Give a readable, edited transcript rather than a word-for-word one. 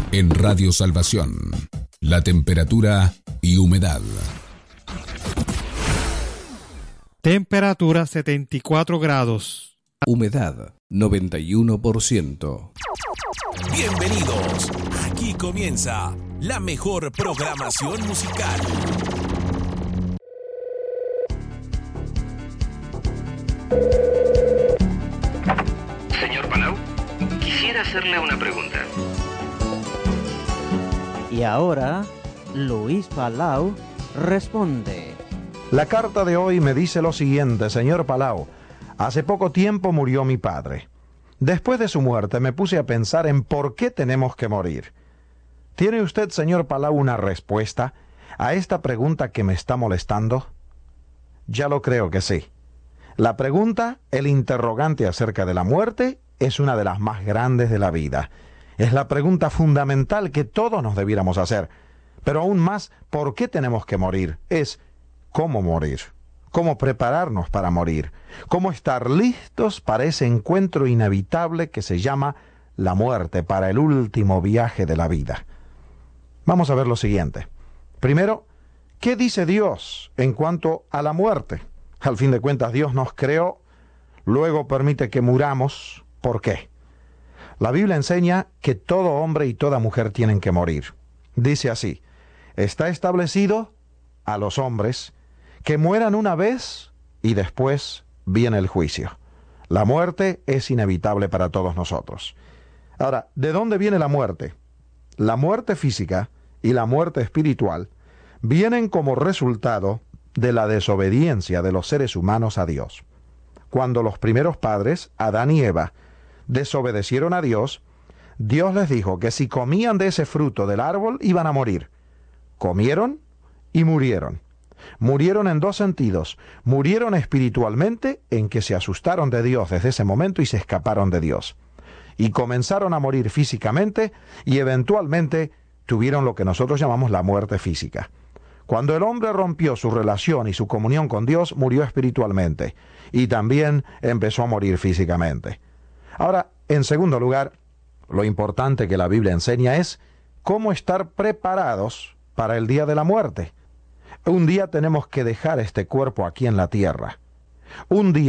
En Radio Salvación, la temperatura y humedad. Temperatura 74 grados. Humedad 91%. Bienvenidos. Aquí comienza la mejor programación musical. Señor Palau, quisiera hacerle una pregunta. Y ahora, Luis Palau responde. La carta de hoy me dice lo siguiente, señor Palau. Hace poco tiempo murió mi padre. Después de su muerte me puse a pensar en por qué tenemos que morir. ¿Tiene usted, señor Palau, una respuesta a esta pregunta que me está molestando? Ya lo creo que sí. La pregunta, el interrogante acerca de la muerte, es una de las más grandes de la vida. Es la pregunta fundamental que todos nos debiéramos hacer. Pero aún más, ¿por qué tenemos que morir? Es ¿cómo morir? ¿Cómo prepararnos para morir? ¿Cómo estar listos para ese encuentro inevitable que se llama la muerte, para el último viaje de la vida? Vamos a ver lo siguiente. Primero, ¿qué dice Dios en cuanto a la muerte? Al fin de cuentas, Dios nos creó, luego permite que muramos. ¿Por qué? La Biblia enseña que todo hombre y toda mujer tienen que morir. Dice así: está establecido a los hombres que mueran una vez y después viene el juicio. La muerte es inevitable para todos nosotros. Ahora, ¿de dónde viene la muerte? La muerte física y la muerte espiritual vienen como resultado de la desobediencia de los seres humanos a Dios. Cuando los primeros padres, Adán y Eva, desobedecieron a Dios, Dios les dijo que si comían de ese fruto del árbol iban a morir. Comieron y murieron. Murieron en dos sentidos. Murieron espiritualmente, en que se asustaron de Dios desde ese momento y se escaparon de Dios. Y comenzaron a morir físicamente y eventualmente tuvieron lo que nosotros llamamos la muerte física. Cuando el hombre rompió su relación y su comunión con Dios, murió espiritualmente y también empezó a morir físicamente. Ahora, en segundo lugar, lo importante que la Biblia enseña es cómo estar preparados para el día de la muerte. Un día tenemos que dejar este cuerpo aquí en la tierra. Un día